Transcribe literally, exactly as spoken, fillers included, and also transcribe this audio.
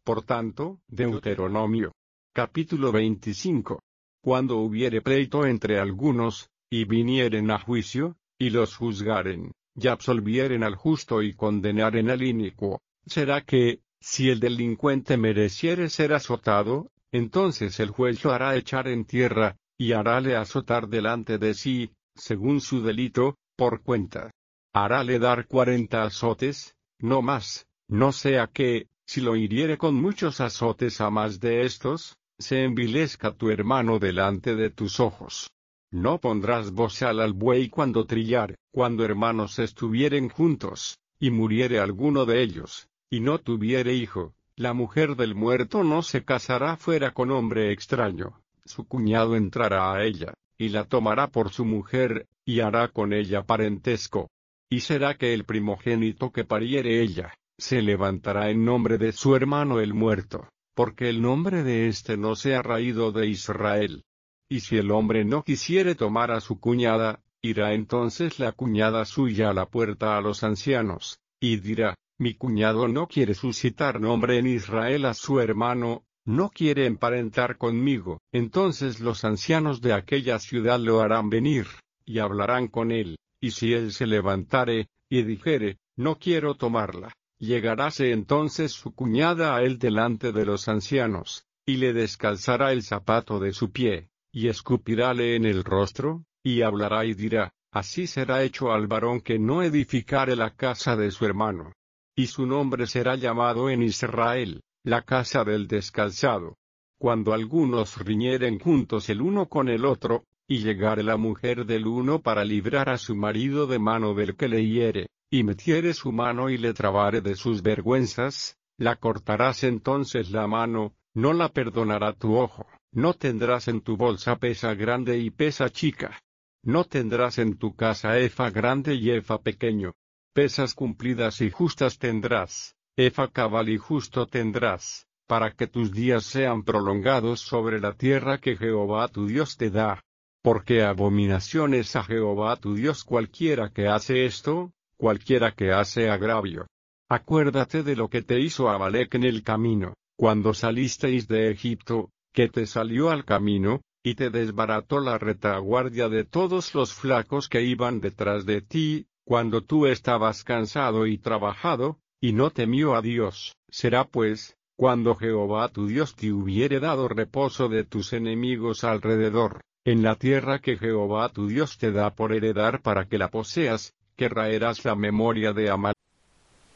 Por tanto, Deuteronomio, capítulo veinticinco. Cuando hubiere pleito entre algunos, y vinieren a juicio, y los juzgaren, y absolvieren al justo y condenaren al inicuo, será que, si el delincuente mereciere ser azotado, entonces el juez lo hará echar en tierra, y harále azotar delante de sí, según su delito, por cuenta. Harále dar cuarenta azotes, no más, no sea que, si lo hiriere con muchos azotes a más de estos, se envilezca tu hermano delante de tus ojos. No pondrás bozal al buey cuando trillare, cuando hermanos estuvieren juntos, y muriere alguno de ellos, y no tuviere hijo, la mujer del muerto no se casará fuera con hombre extraño, su cuñado entrará a ella, y la tomará por su mujer, y hará con ella parentesco. Y será que el primogénito que pariere ella, se levantará en nombre de su hermano el muerto, porque el nombre de éste no sea raído de Israel. Y si el hombre no quisiere tomar a su cuñada, irá entonces la cuñada suya a la puerta a los ancianos, y dirá, mi cuñado no quiere suscitar nombre en Israel a su hermano, no quiere emparentar conmigo. Entonces los ancianos de aquella ciudad lo harán venir, y hablarán con él, y si él se levantare, y dijere, no quiero tomarla, llegaráse entonces su cuñada a él delante de los ancianos, y le descalzará el zapato de su pie, y escupirále en el rostro, y hablará y dirá, así será hecho al varón que no edificare la casa de su hermano. Y su nombre será llamado en Israel, la casa del descalzado. Cuando algunos riñeren juntos el uno con el otro, y llegare la mujer del uno para librar a su marido de mano del que le hiere, y metiere su mano y le trabare de sus vergüenzas, la cortarás entonces la mano, no la perdonará tu ojo, no tendrás en tu bolsa pesa grande y pesa chica. No tendrás en tu casa efa grande y efa pequeño. Pesas cumplidas y justas tendrás, efa cabal y justo tendrás, para que tus días sean prolongados sobre la tierra que Jehová tu Dios te da. Porque abominación es a Jehová tu Dios cualquiera que hace esto, cualquiera que hace agravio. Acuérdate de lo que te hizo Amalec en el camino, cuando salisteis de Egipto, que te salió al camino, y te desbarató la retaguardia de todos los flacos que iban detrás de ti, cuando tú estabas cansado y trabajado, y no temió a Dios. Será pues, cuando Jehová tu Dios te hubiere dado reposo de tus enemigos alrededor, en la tierra que Jehová tu Dios te da por heredar para que la poseas, que raerás la memoria de Amalec